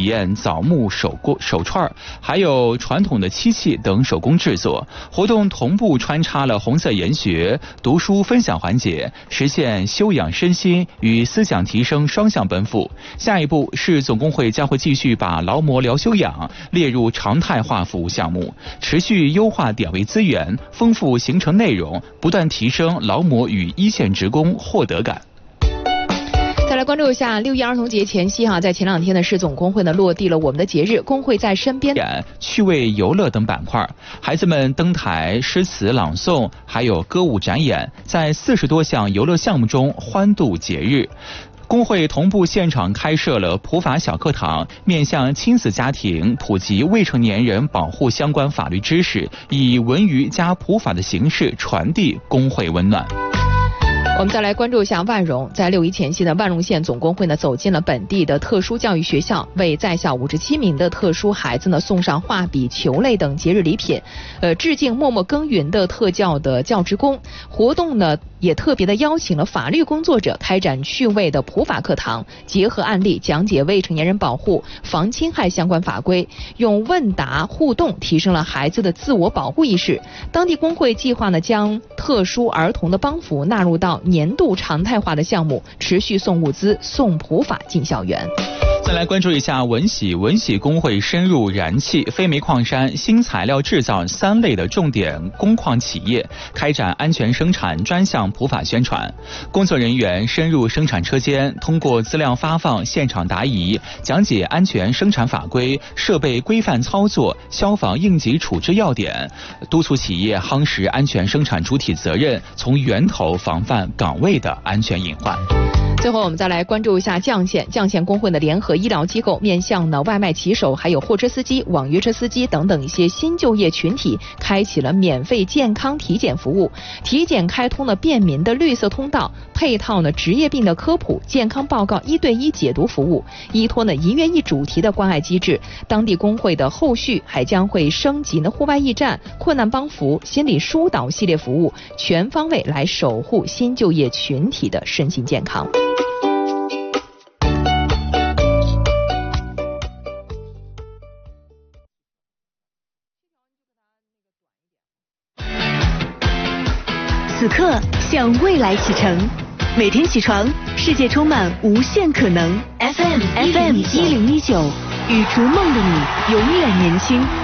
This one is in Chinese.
体验枣木手串，还有传统的漆器等手工制作。活动同步穿插了红色研学、读书分享环节，实现修养身心与思想提升双向奔赴。下一步是总工会将会继续把劳模疗修养列入常态化服务项目，持续优化点位资源，丰富行程内容，不断提升劳模与一线职工获得感。 再来关注一下6一儿童节前夕在前2天的市总工会落地了我们的节日工会在身边趣味游乐等板块，孩子们登台诗词朗诵，还有歌舞展演，在40多项游乐项目中欢度节日。工会同步现场开设了普法小课堂，面向亲子家庭普及未成年人保护相关法律知识，以文娱加普法的形式传递工会温暖。 我们再来关注一下万荣，在6一前夕的万荣县总工会走进了本地的特殊教育学校，为在校57名的特殊孩子送上画笔、球类等节日礼品，致敬默默耕耘的特教的教职工。活动也特别的邀请了法律工作者开展趣味的普法课堂，结合案例讲解未成年人保护、防侵害相关法规，用问答互动提升了孩子的自我保护意识。当地工会计划将特殊儿童的帮扶纳入到年度常态化的项目，持续送物资、送普法进校园。 再来关注一下文喜工会深入燃气、非煤矿山、新材料制造3类的重点工矿企业，开展安全生产专项普法宣传。工作人员深入生产车间，通过资料发放、现场答疑，讲解安全生产法规、设备规范操作、消防应急处置要点，督促企业夯实安全生产主体责任，从源头防范岗位的安全隐患。 最后我们再来关注一下绛县工会的联合医疗机构面向外卖骑手、还有货车司机、网约车司机等等一些新就业群体，开启了免费健康体检服务。体检开通了便民的绿色通道，配套职业病的科普、健康报告1对1解读服务，依托1月1主题的关爱机制。当地工会的后续还将会升级户外驿站、困难帮扶、心理疏导系列服务，全方位来守护新就业群体的身心健康。 此刻向未来启程，每天起床，世界充满无限可能。FM 1019，与逐梦的你永远年轻。